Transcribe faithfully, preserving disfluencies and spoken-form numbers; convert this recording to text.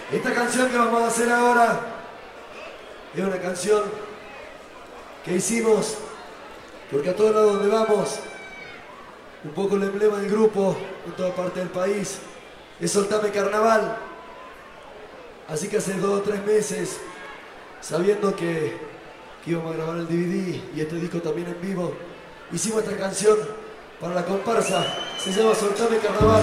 Esta canción que vamos a hacer ahora es una canción que hicimos porque a todos lados donde vamos, un poco el emblema del grupo en toda parte del país es Soltame Carnaval. Así que hace dos o tres meses, sabiendo que, que íbamos a grabar el D V D y este disco también en vivo, hicimos esta canción para la comparsa. Se llama Soltame Carnaval.